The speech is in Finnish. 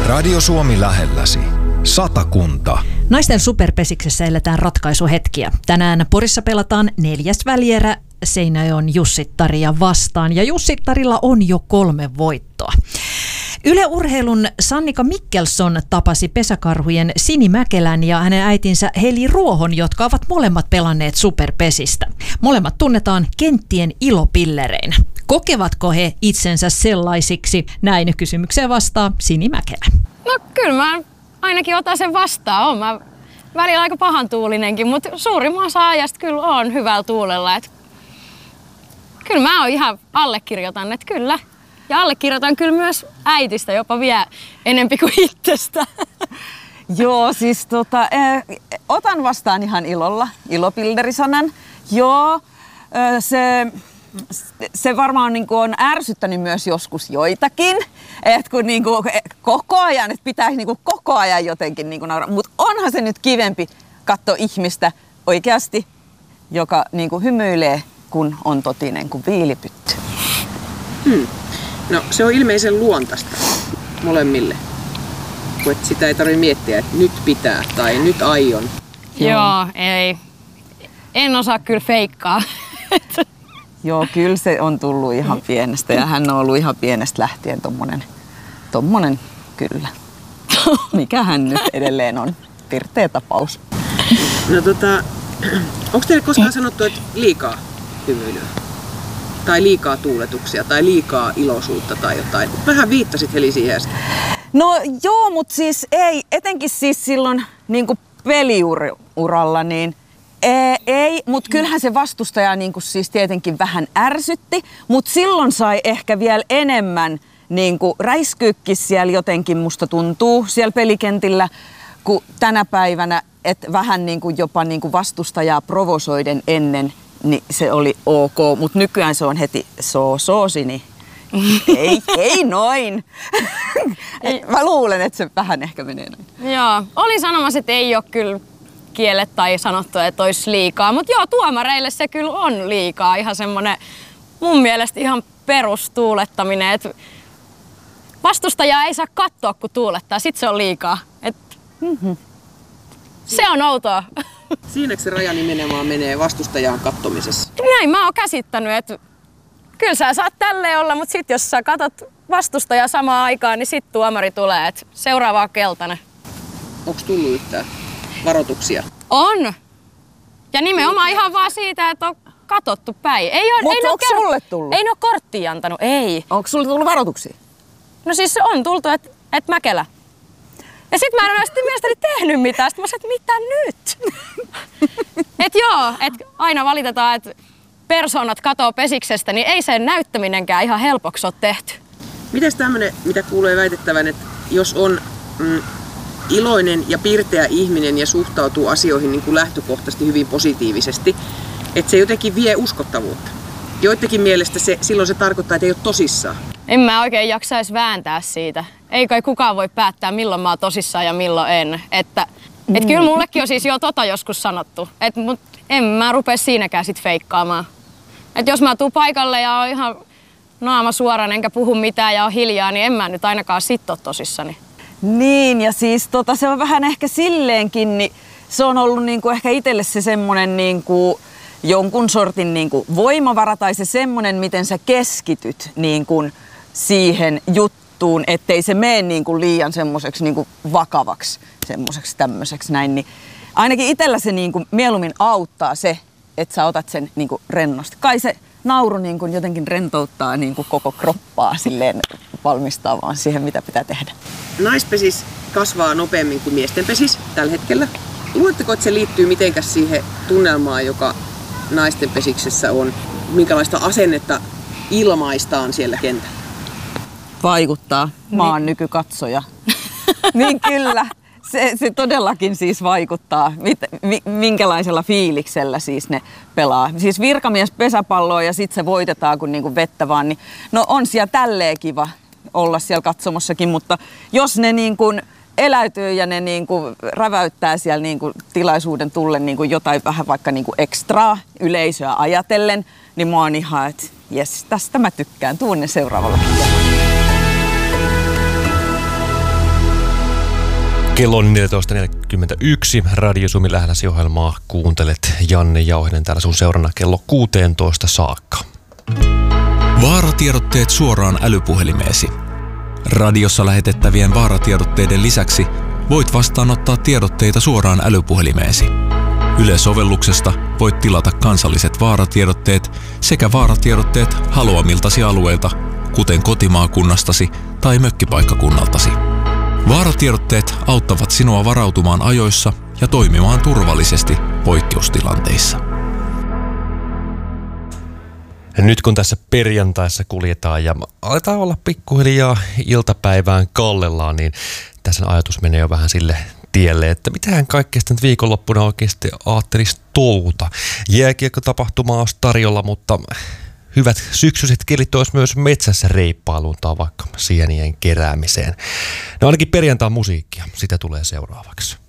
Radio Suomi lähelläsi. Satakunta. Naisten superpesiksessä eletään ratkaisuhetkiä. Tänään Porissa pelataan 4. välierä Seinäjoen Jussittaria vastaan. Ja Jussittarilla on jo 3 voittoa. Yle Urheilun Sannika Mikkelson tapasi pesäkarhujen Sini Mäkelän ja hänen äitinsä Heli Ruohon, jotka ovat molemmat pelanneet superpesistä. Molemmat tunnetaan kenttien ilopillereinä. Kokevatko he itsensä sellaisiksi? Näin kysymykseen vastaa Sini Mäkelä. No kyllä mä ainakin otan sen vastaan. Oon mä välillä aika pahantuulinenkin, mutta suurimman osa ajasta kyllä on hyvällä tuulella. Kyllä mä ihan allekirjoitan, että kyllä. Ja allekirjoitan kyllä myös äitistä jopa vielä enempi kuin itsestä. Joo, siis otan vastaan ihan ilolla, ilopilderisanan. Joo, se varmaan niinku on ärsyttänyt myös joskus joitakin, että kun niinku koko ajan, että pitäisi niinku koko ajan jotenkin niinku nauraa. Mutta onhan se nyt kivempi katsoa ihmistä oikeasti, joka niinku hymyilee, kun on totinen kuin viilipytty. No se on ilmeisen luontaista molemmille, kun sitä ei tarvitse miettiä, että nyt pitää tai nyt aion. Joo, ei. En osaa kyllä feikkaa. Joo, kyllä se on tullut ihan pienestä ja hän on ollut ihan pienestä lähtien tommonen kyllä. Mikä hän nyt edelleen on? Pirteä tapaus. No onko teille koskaan sanottu, että liikaa hymyilyä? Tai liikaa tuuletuksia, tai liikaa iloisuutta tai jotain? Vähän viittasit Heli siihen äsken. No joo, mutta siis ei, etenkin siis silloin niinku peliuralla, niin ei, mutta kyllähän se vastustaja niinku siis tietenkin vähän ärsytti, mutta silloin sai ehkä vielä enemmän niinku räiskyykki siellä jotenkin, musta tuntuu, siellä pelikentillä, kuin tänä päivänä, että vähän niinku jopa niinku vastustajaa provosoiden ennen, niin se oli ok, mutta nykyään se on heti Sini. Ei noin. Mä luulen, että se vähän ehkä menee noin. Joo, olin sanomassa, että ei ole kyllä kielet tai sanottu, että olisi liikaa. Mutta joo, tuomareille se kyllä on liikaa. Ihan semmoinen mun mielestä ihan perustuulettaminen, että vastustajaa ei saa katsoa, kun tuulettaa. Sitten se on liikaa. Se on outoa. Siinäkö se raja nimenomaan menee vastustajaan kattomisessa? Näin mä oon käsittänyt, että kyllä sä saat tälleen olla, mutta sit jos sä katot vastustajaa samaan aikaan, niin sit tuomari tulee, että seuraava on keltainen. Onko tullut yhtään varoituksia? On. Ja nimenomaan ihan vaan siitä, että on katottu päin. Mutta onko sulle tullut? Ei ne ole korttia antanut, ei. Onko sulle tullut varoituksia? No siis on tultu, että Mäkelä. Ja sit mä en ole sitten mielestäni tehnyt mitään. Sitten mä sanoin, että mitä nyt? Et joo, että aina valitetaan, että persoonat katoo pesiksestä, niin ei sen näyttäminenkään ihan helpoksi ole tehty. Mites tämmönen, mitä kuulee väitettävän, että jos on iloinen ja pirteä ihminen ja suhtautuu asioihin niin kuin lähtökohtaisesti hyvin positiivisesti, että se jotenkin vie uskottavuutta. Joidenkin mielestä silloin se tarkoittaa, että ei ole tosissaan. En mä oikein jaksaisi vääntää siitä. Ei kai kukaan voi päättää, milloin mä oon tosissaan ja milloin en. Että kyllä mullekin on siis jo joskus sanottu. Mut en mä rupea siinäkään sit feikkaamaan. Et jos mä tuun paikalle ja oon ihan naama suoran enkä puhu mitään ja on hiljaa, niin en mä nyt ainakaan sit oo tosissani. Niin, ja siis se on vähän ehkä silleenkin, niin se on ollut niinku ehkä itselle se semmonen niinku jonkun sortin niinku voimavara tai se semmonen, miten sä keskityt niinku siihen juttuun, ettei se mene niinku liian semmoiseksi niinku vakavaksi, semmoiseksi tämmöiseksi näin. Niin ainakin itsellä se niinku mieluummin auttaa se, että sä otat sen niinku rennosti. Kai se nauru niinku jotenkin rentouttaa niinku koko kroppaa silleen valmistaa vaan siihen, mitä pitää tehdä. Naispesis kasvaa nopeammin kuin miesten pesis tällä hetkellä. Luuletteko, että se liittyy mitenkäs siihen tunnelmaan, joka naisten pesiksessä on? Minkälaista asennetta ilmaistaan siellä kentällä? Vaikuttaa. Mä oon nykykatsoja. Niin kyllä. Se todellakin siis vaikuttaa, minkälaisella fiiliksellä siis ne pelaa. Siis virkamies pesäpalloa ja sitten se voitetaan kun niinku vettä vaan. Niin, no on siellä tälleen kiva olla siellä katsomossakin, mutta jos ne niinku eläytyy ja ne niinku räväyttää siellä niinku tilaisuuden tullen niinku jotain vähän vaikka niinku ekstraa yleisöä ajatellen, niin mä oon ihan, että jes, tästä mä tykkään, tuun ne seuraavalla. Kello on 14.41. Radio Suomi lähelläsi ohjelmaa kuuntelet. Janne Jauhinen täällä sun seurana kello 16 saakka. Vaaratiedotteet suoraan älypuhelimeesi. Radiossa lähetettävien vaaratiedotteiden lisäksi voit vastaanottaa tiedotteita suoraan älypuhelimeesi. Yle-sovelluksesta voit tilata kansalliset vaaratiedotteet sekä vaaratiedotteet haluamiltasi alueilta, kuten kotimaakunnastasi tai mökkipaikkakunnaltasi. Vaaratiedotteet auttavat sinua varautumaan ajoissa ja toimimaan turvallisesti poikkeustilanteissa. Nyt kun tässä perjantaissa kuljetaan ja aletaan olla pikkuhiljaa iltapäivään kallellaan, niin tässä ajatus menee jo vähän sille tielle, että mitähän kaikkea sitten viikonloppuna oikeasti ajattelisi touhuta. Jääkiekkotapahtumaa olisi tarjolla, mutta hyvät syksyiset kelit olisi myös metsässä reippailuun tai vaikka sienien keräämiseen. No ainakin perjantain musiikkia, sitä tulee seuraavaksi.